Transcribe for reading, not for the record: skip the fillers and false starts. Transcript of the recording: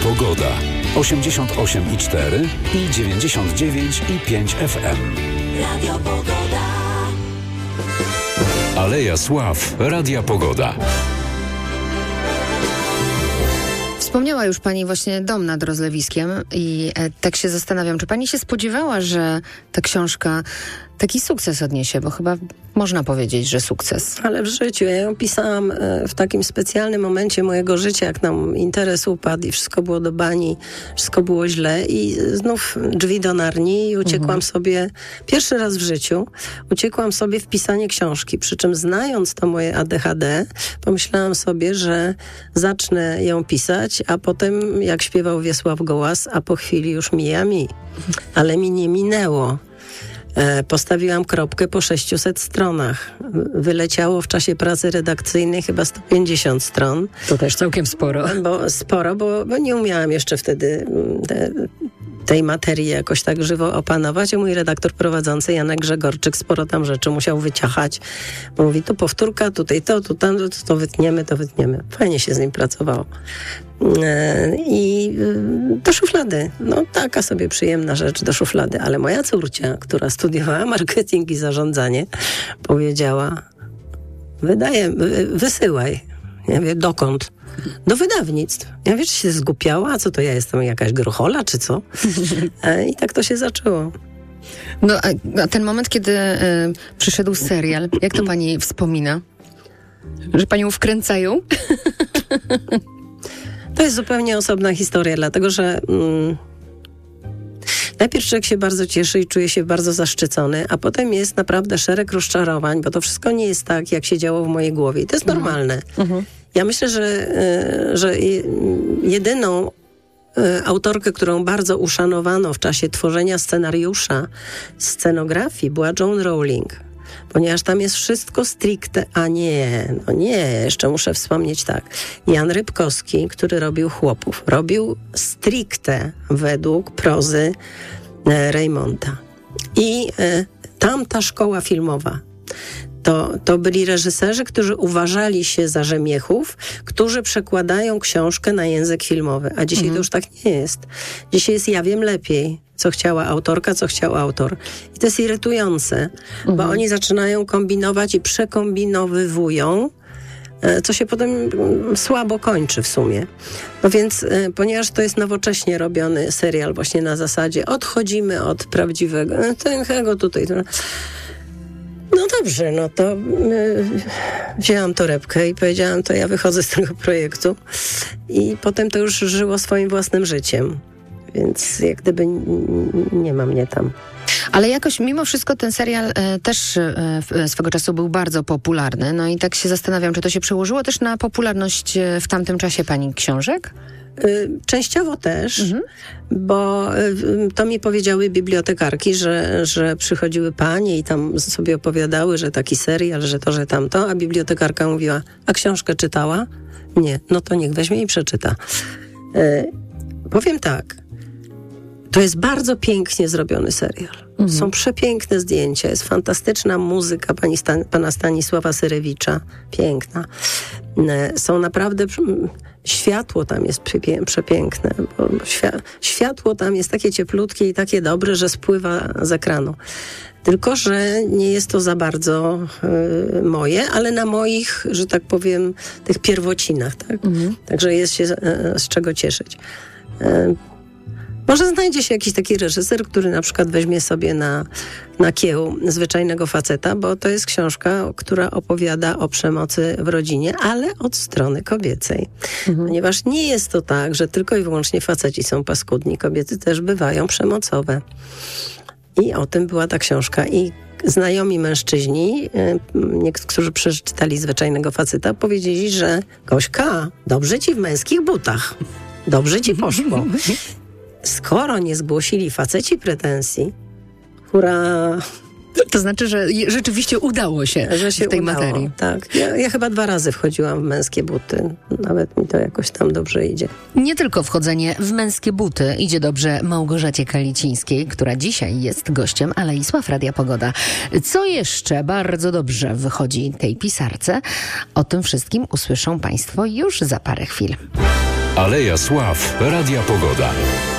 Pogoda. 88,4 i 99,5 FM. Radio Pogoda. Aleja Sław. Radia Pogoda. Wspomniała już Pani właśnie dom nad Rozlewiskiem i tak się zastanawiam, czy Pani się spodziewała, że ta książka taki sukces odniesie, bo chyba można powiedzieć, że sukces. Ale w życiu. Ja ją pisałam w takim specjalnym momencie mojego życia, jak nam interes upadł i wszystko było do bani, wszystko było źle i znów drzwi do Narni i uciekłam sobie, pierwszy raz w życiu, uciekłam sobie w pisanie książki. Przy czym znając to moje ADHD, pomyślałam sobie, że zacznę ją pisać, a potem jak śpiewał Wiesław Gołas, a po chwili już mija mi. Ale mi nie minęło. Postawiłam kropkę po 600 stronach. Wyleciało w czasie pracy redakcyjnej chyba 150 stron. To też całkiem sporo. Bo nie umiałam jeszcze wtedy tej materii jakoś tak żywo opanować. A mój redaktor prowadzący, Janek Grzegorczyk, sporo tam rzeczy musiał wyciachać. Bo mówi, tu powtórka, tutaj to, tu tam, to wytniemy. Fajnie się z nim pracowało. I do szuflady. No taka sobie przyjemna rzecz do szuflady. Ale moja córcia, która studiowała marketing i zarządzanie, powiedziała, wysyłaj. Ja mówię, dokąd? Do wydawnictw. Ja mówię, czy się zgłupiała? A co to ja jestem jakaś grochola, czy co? I tak to się zaczęło. No a ten moment, kiedy przyszedł serial, jak to Pani wspomina? Że Panią wkręcają? To jest zupełnie osobna historia, dlatego że najpierw człowiek się bardzo cieszy i czuje się bardzo zaszczycony, a potem jest naprawdę szereg rozczarowań, bo to wszystko nie jest tak, jak się działo w mojej głowie. I to jest normalne. Ja myślę, że jedyną autorkę, którą bardzo uszanowano w czasie tworzenia scenariusza, scenografii, była Joan Rowling. Ponieważ tam jest wszystko stricte, jeszcze muszę wspomnieć tak. Jan Rybkowski, który robił Chłopów, robił stricte według prozy Raymonta. I tamta szkoła filmowa, to byli reżyserzy, którzy uważali się za rzemiechów, którzy przekładają książkę na język filmowy. A dzisiaj to już tak nie jest. Dzisiaj jest ja wiem lepiej, co chciała autorka, co chciał autor. I to jest irytujące, bo oni zaczynają kombinować i przekombinowywują, co się potem słabo kończy w sumie. No więc, ponieważ to jest nowocześnie robiony serial właśnie na zasadzie odchodzimy od prawdziwego, tego tutaj. No dobrze, no to wzięłam torebkę i powiedziałam, to ja wychodzę z tego projektu i potem to już żyło swoim własnym życiem, więc jak gdyby nie ma mnie tam. Ale jakoś mimo wszystko ten serial też swego czasu był bardzo popularny, no i tak się zastanawiam, czy to się przełożyło też na popularność w tamtym czasie Pani książek? Częściowo też, bo to mi powiedziały bibliotekarki, że przychodziły panie i tam sobie opowiadały, że taki serial, że to, że tamto, a bibliotekarka mówiła, a książkę czytała? Nie, no to niech weźmie i przeczyta. Powiem tak, to jest bardzo pięknie zrobiony serial. Są przepiękne zdjęcia, jest fantastyczna muzyka pana Stanisława Syrewicza, piękna. Są naprawdę... Światło tam jest przepiękne. Bo światło tam jest takie cieplutkie i takie dobre, że spływa z ekranu. Tylko że nie jest to za bardzo moje, ale na moich, że tak powiem, tych pierwocinach. Tak? Także jest się z czego cieszyć. Może znajdzie się jakiś taki reżyser, który na przykład weźmie sobie na kieł Zwyczajnego faceta, bo to jest książka, która opowiada o przemocy w rodzinie, ale od strony kobiecej. Ponieważ nie jest to tak, że tylko i wyłącznie faceci są paskudni. Kobiety też bywają przemocowe. I o tym była ta książka. I znajomi mężczyźni, którzy przeczytali Zwyczajnego faceta, powiedzieli, że Gośka, dobrze ci w męskich butach. Dobrze ci poszło. Skoro nie zgłosili faceci pretensji, hurra! To znaczy, że rzeczywiście udało się w tej materii. Tak. Ja chyba 2 razy wchodziłam w męskie buty. Nawet mi to jakoś tam dobrze idzie. Nie tylko wchodzenie w męskie buty idzie dobrze Małgorzacie Kalicińskiej, która dzisiaj jest gościem Alei Sław Radia Pogoda. Co jeszcze bardzo dobrze wychodzi tej pisarce? O tym wszystkim usłyszą Państwo już za parę chwil. Aleja Sław, Radia Pogoda.